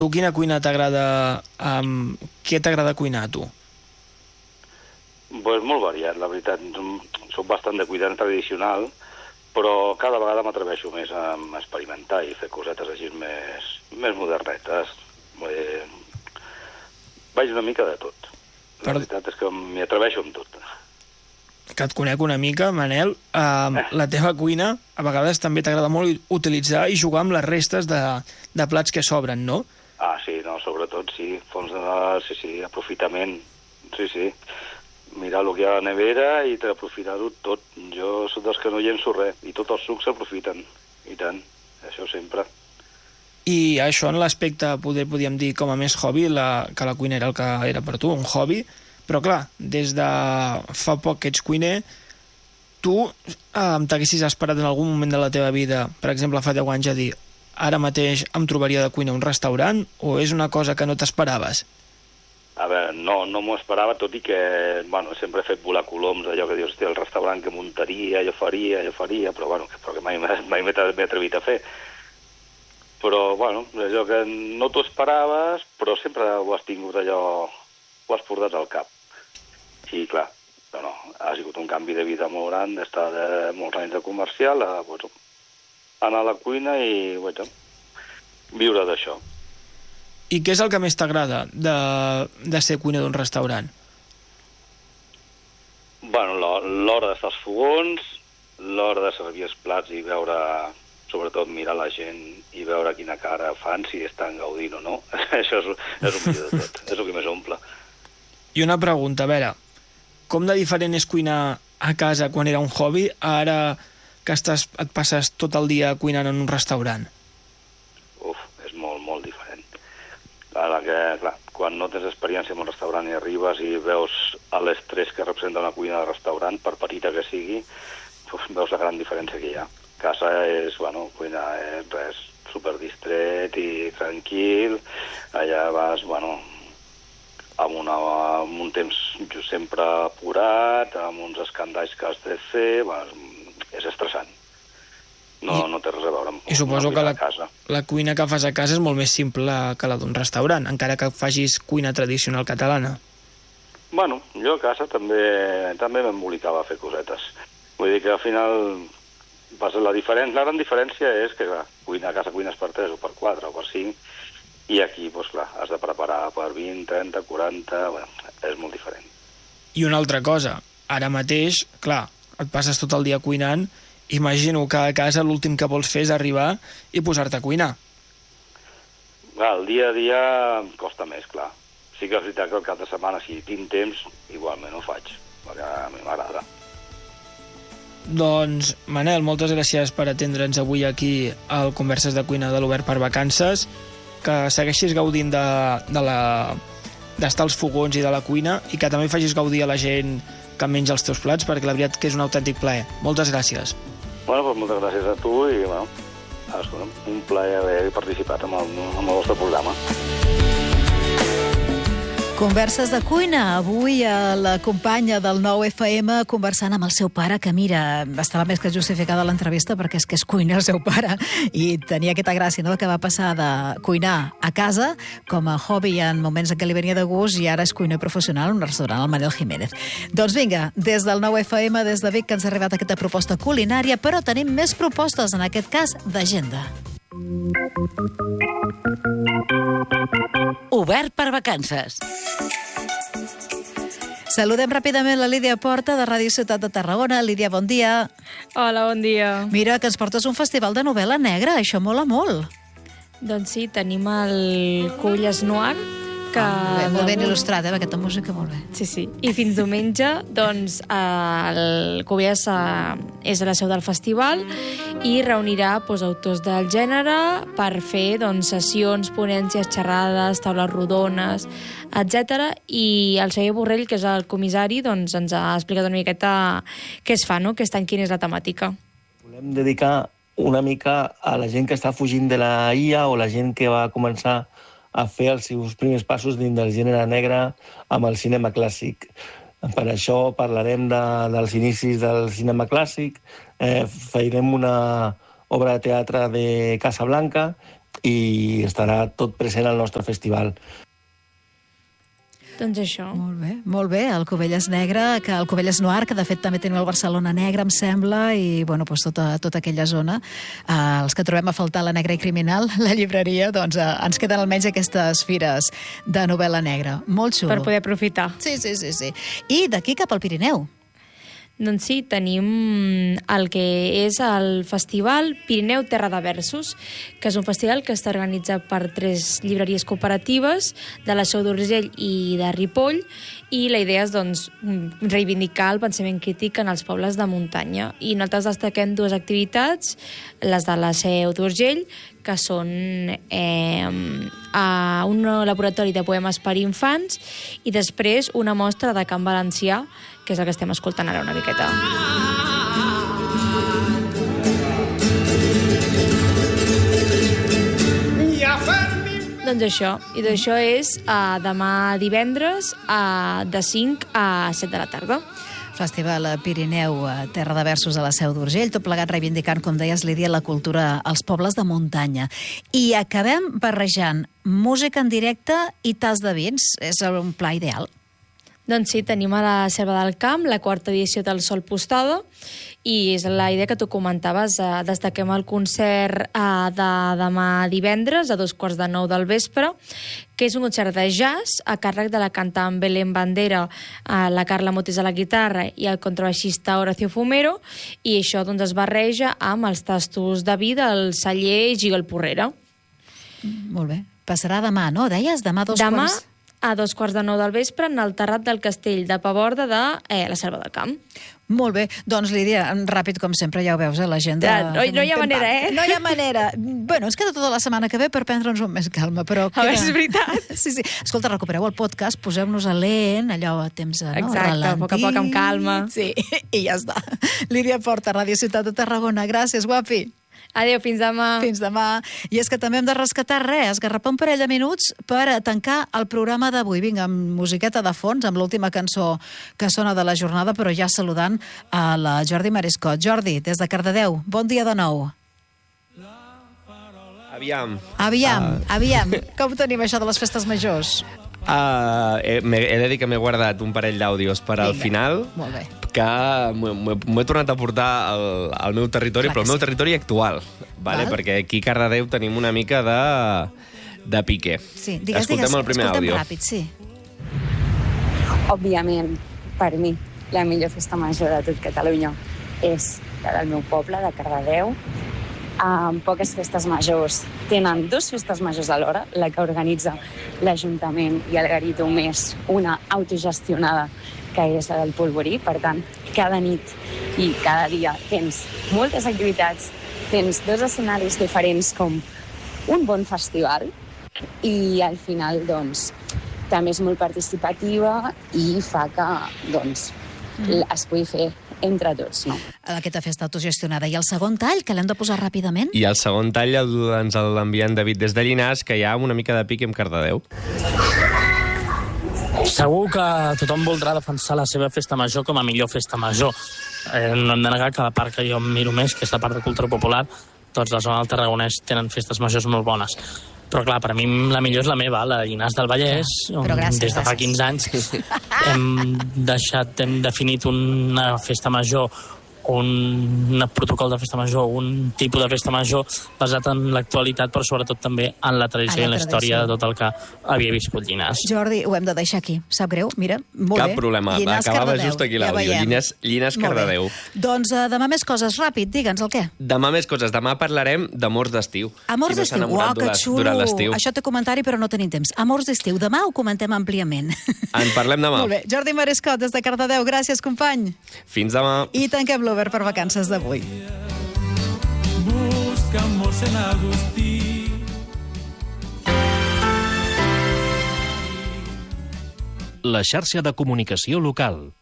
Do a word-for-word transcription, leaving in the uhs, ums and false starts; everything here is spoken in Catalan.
Tu quina cuina t'agrada? Um, què t'agrada cuinar, a tu? Pues molt variat, la veritat. Soc bastant de cuina tradicional, però cada vegada m'atreveixo més a experimentar i fer cosetes així més, més modernetes. Eh, vaig una mica de tot. La per... veritat és que m'hi atreveixo amb tot. Que et conec una mica, Manel, uh, eh. la teva cuina a vegades també t'agrada molt utilitzar i jugar amb les restes de, de plats que sobren, no? Ah, sí, no, sobretot, sí, fons de... Sí, sí, aprofitament, sí, sí. Mirar el que hi ha a la nevera i aprofitar-ho tot. Jo soc dels que no llenço res, i tots els sucs s'aprofiten, i tant, això sempre. I això en l'aspecte, poder, podríem dir, com a més hobby, la, que la cuina era el que era per tu, un hobby, però clar, des de fa poc que ets cuiner, tu eh, t'haguessis esperat en algun moment de la teva vida, per exemple, fa deu anys, a dir ara mateix em trobaria de cuina a un restaurant, o és una cosa que no t'esperaves? A veure, no, no m'ho esperava, tot i que, bueno, sempre he fet volar coloms, allò que dius, hòstia, el restaurant que muntaria, jo faria, jo faria, però, bueno, però que mai, mai m'he atrevit a fer. Però, bueno, és allò que no t'ho esperaves, però sempre ho has tingut allò, ho has portat al cap. I, clar, no, no, ha sigut un canvi de vida molt gran, d'estar de molts anys de comercial a, bueno, anar a la cuina i, bueno, viure d'això. I què és el que més t'agrada de, de ser cuiner d'un restaurant? Bueno, l'hora d'estar als fogons, l'hora de servir els plats i veure, sobretot mirar la gent i veure quina cara fan, si estan gaudint o no. Això és, és el millor de tot, és el que més omple. I una pregunta, a veure, com de diferent és cuinar a casa quan era un hobby, ara que estàs, et passes tot el dia cuinant en un restaurant? Uf, és molt, molt diferent. Ara que, clar, quan no tens experiència en un restaurant i arribes i veus l'estrès que representa una cuina de restaurant, per petita que sigui, uf, veus la gran diferència que hi ha. Casa és, bueno, cuina és res, superdistret i tranquil, allà vas, bueno, amb, una, amb un temps sempre apurat, amb uns escandalls que has de fer, bueno, és estressant. No, no té res a veure amb I suposo que la, casa. la cuina que fas a casa és molt més simple que la d'un restaurant, encara que facis cuina tradicional catalana. Bueno, jo a casa també també m'embolicava a fer cosetes. Vull dir que al final la, diferent, la gran diferència és que clar, cuina a casa cuines per tres o per quatre o per cinc, i aquí, doncs clar, has de preparar per vint, trenta, quaranta... Bueno, és molt diferent. I una altra cosa, ara mateix, clar, et passes tot el dia cuinant, imagino que a casa l'últim que vols fer és arribar i posar-te a cuinar. Clar, el dia a dia costa més, clar. Sí que és veritat que el cap de setmana, si tinc temps, igualment ho faig, perquè a mi m'agrada. Doncs, Manel, moltes gràcies per atendre'ns avui aquí al Converses de Cuina de l'Obert per Vacances, que segueixis gaudint de, de la, d'estar als fogons i de la cuina, i que també facis gaudir a la gent que menja els teus plats, perquè la veritat que és un autèntic plaer. Moltes gràcies. Bueno, doncs moltes gràcies a tu i, bueno, un plaer haver participat en el, en el vostre programa. Converses de cuina. Avui a la companya del nou F M conversant amb el seu pare, que mira, estava més que justificada l'entrevista perquè és que és cuiner el seu pare i tenia aquesta gràcia, no?, que va passar de cuinar a casa com a hobby en moments en què li venia de gust i ara és cuiner professional en un restaurant, el Manel Jiménez. Doncs vinga, des del nou F M, des de Vic, que ens ha arribat aquesta proposta culinària, però tenim més propostes, en aquest cas d'agenda. Obert per Vacances. Saludem ràpidament la Lídia Porta, de Ràdio Ciutat de Tarragona. Lídia, bon dia. Hola, bon dia. Mira, que ens portes un festival de novel·la negra, això mola molt. Doncs sí, tenim el Culles Noir, que... Ah, bé, molt ben il·lustrat, eh, aquesta música, molt bé. Sí, sí. I fins diumenge, doncs, el Cuvies és a la seu del festival i reunirà doncs, autors del gènere per fer doncs, sessions, ponències, xerrades, taules rodones, etcètera. I el Xavier Borrell, que és el comissari, doncs, ens ha explicat una miqueta què es fa, no?, aquest any quina és la temàtica. Volem dedicar una mica a la gent que està fugint de la I A o la gent que va començar a fer els seus primers passos dins del gènere negre amb el cinema clàssic. Per això parlarem de, dels inicis del cinema clàssic, eh, farem una obra de teatre de Casablanca i estarà tot present al nostre festival. Doncs això. Molt bé, molt bé. El Cubelles Negre, que el Cubelles Noir, que de fet també tenim el Barcelona Negre, em sembla, i bueno, doncs tota, tota aquella zona. Eh, els que trobem a faltar la Negra i Criminal, la llibreria, doncs eh, ens queden almenys aquestes fires de novel·la negra. Molt xulo. Per poder aprofitar. Sí, sí, sí, sí. I d'aquí cap al Pirineu. Doncs sí, tenim el que és el Festival Pirineu Terra de Versos, que és un festival que està organitzat per tres llibreries cooperatives de la Seu d'Urgell i de Ripoll, i la idea és doncs, reivindicar el pensament crític en els pobles de muntanya. I nosaltres destaquem dues activitats, les de la Seu d'Urgell, que són eh, a un laboratori de poemes per infants, i després una mostra de cant valencià, que és el que estem escoltant ara una miqueta. Doncs això, i d'això és uh, demà divendres uh, de cinc a set de la tarda. Festival Pirineu, Terra de Versos a la Seu d'Urgell, tot plegat reivindicant, com deies, Lídia, la cultura als pobles de muntanya. I acabem barrejant música en directe i tas de vins. És un pla ideal. Doncs sí, tenim a la Selva del Camp la quarta edició del Sol Postada, i és la idea que tu comentaves. Eh, destaquem el concert eh, de demà divendres a dos quarts de nou del vespre, que és un concert de jazz a càrrec de la cantant Belén Bandera, eh, la Carla Motis a la guitarra i el contrabaixista Horacio Fumero, i això doncs, es barreja amb els tastos de vi del celler Gigol Porrera. Molt bé. Passarà demà, no? Deies? Demà a dos demà, quarts... a dos quarts de nou del vespre, en el terrat del castell de Paborda de eh, la Selva del Camp. Molt bé. Doncs, Lídia, ràpid com sempre, ja ho veus, eh, l'agenda... Ja, no, no hi ha manera, eh? No hi ha manera. Bueno, ens queda tota la setmana que ve per prendre'ns un més calma, però... A veure, és veritat. Sí, sí. Escolta, recupereu el podcast, poseu-nos a lent, allò a temps, no? Exacte, a poc a poc, amb calma. Sí, i ja està. Lídia Porta, Ràdio Ciutat de Tarragona. Gràcies, guapi. Adéu, fins demà. Fins demà. I és que també hem de rescatar res, esgarrapar un parell de minuts per tancar el programa d'avui. Vinga, amb musiqueta de fons, amb l'última cançó que sona de la jornada, però ja saludant a la Jordi Mariscot. Jordi, des de Cardedeu, bon dia de nou. Aviam. Aviam, uh... aviam. Com tenim això de les festes majors? Uh, he, he de dir que m'he guardat un parell d'àudios per al final. Molt bé. Que m'ho he tornat a portar al, al meu territori, clar, però al meu sí. territori actual, vale? Val? Perquè aquí a Cardedeu tenim una mica de, de pique. Sí, digues, escoltem digues, el primer escoltem àudio. Ràpid, sí. Òbviament, per mi, la millor festa major de tot Catalunya és la del meu poble, de Cardedeu. Amb poques festes majors. Tenen dues festes majors alhora, la que organitza l'Ajuntament i el Garito, més una autogestionada, que és la del Polvorí. Per tant, cada nit i cada dia tens moltes activitats, tens dos escenaris diferents com un bon festival, i al final, doncs, també és molt participativa i fa que, doncs, mm. es pugui fer entre tots, no? Aquesta festa autogestionada. I el segon tall, que l'hem de posar ràpidament? I el segon tall ens l'envia en David des de Llinars, que hi ha una mica de pic amb Cardedeu. Segur que tothom voldrà defensar la seva festa major com a millor festa major. Eh, no hem de negar que la part que jo miro més, que és la part de cultura popular, tots la zona del Tarragonès tenen festes majors molt bones. Però clar, per mi la millor és la meva, la Llinars del Vallès, on gràcies, des de fa quinze anys hem deixat, hem definit una festa major, un protocol de festa major, un tipus de festa major basat en l'actualitat, però sobretot també en la tradició i en la història de tot el que havia viscut Llinars. Jordi, ho hem de deixar aquí, sap greu? Mira, molt Cap bé. Cap problema, Llinars, acabava Cardedeu. just aquí Ja l'àudio. veiem. Llinars, Llinars Cardedeu. Doncs uh, demà més coses, ràpid, digue'ns el què? Demà més coses. Demà parlarem d'amors d'estiu. Amors Qui no d'estiu, s'ha enamorat uau, que xulo. durant l'estiu. Això té comentari, però no tenim temps. Amors d'estiu, demà ho comentem àmpliament. En parlem demà. Molt bé, Jordi Mariscot, des de Cardedeu, gràcies, company. Fins demà. I tanquem l'Obert per vacances d'avui. Busca mossèn Agustí. La xarxa de comunicació local.